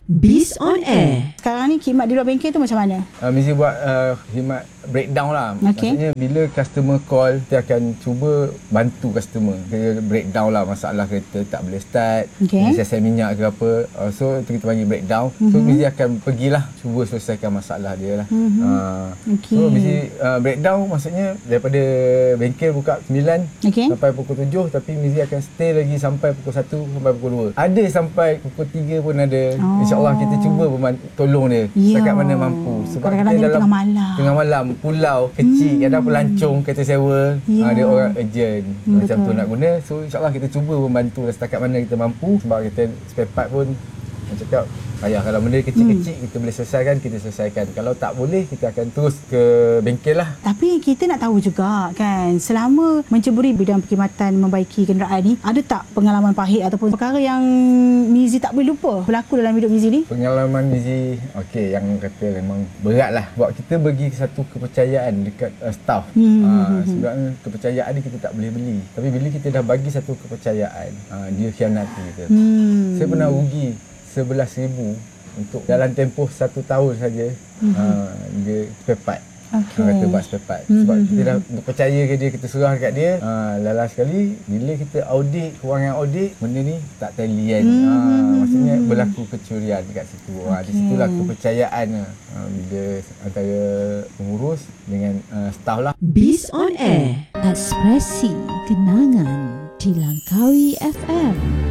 Biz on Air. Sekarang ni khidmat di luar bengkel tu macam mana? Mesti buat khidmat breakdown lah. Okay. Maksudnya bila customer call, kita akan cuba bantu customer. Kita breakdown lah masalah kereta tak boleh start, sesian minyak ke apa. So itu kita panggil breakdown. So mesti akan pergilah cuba selesaikan masalah dia lah. So mesti breakdown maksudnya daripada bengkel buka 9 sampai pukul 7, tapi mesti akan stay lagi sampai pukul 1 sampai pukul 2. Ada sampai pukul 3 pun ada. InsyaAllah kita cuba tolong dia setakat mana mampu. Sebab kadang-kadang kita dalam tengah malam pulau kecil, kadang pelancong kereta sewa, ada orang urgent macam tu nak guna. So insyaAllah kita cuba membantu setakat mana kita mampu. Sebab kita spare part pun macam cakap, kalau benda kecil-kecil kita boleh selesaikan, kita selesaikan. Kalau tak boleh, kita akan terus ke bengkel lah. Tapi kita nak tahu juga kan, selama menceburi bidang perkhidmatan membaiki kenderaan ni, ada tak pengalaman pahit ataupun perkara yang Mizi tak boleh lupa berlaku dalam hidup Mizi ni? Pengalaman Mizi, yang kata memang berat lah. Sebab kita bagi satu kepercayaan dekat staff. Sebenarnya kepercayaan ni kita tak boleh beli. Tapi bila kita dah bagi satu kepercayaan, dia khianati kita. Saya pernah rugi 11,000 untuk dalam tempoh 1 tahun saja. Dia spare part. Kata buat spare part. Sebab kita dah percaya ke dia, kita serah dekat dia. Lalas sekali bila kita audit, kewangan audit, benda ni tak tally kan. Maksudnya berlaku kecurian dekat situ. Di situlah kepercayaan bila antara pengurus dengan staff lah. Biz on Air. Ekspresi kenangan di Langkawi FM.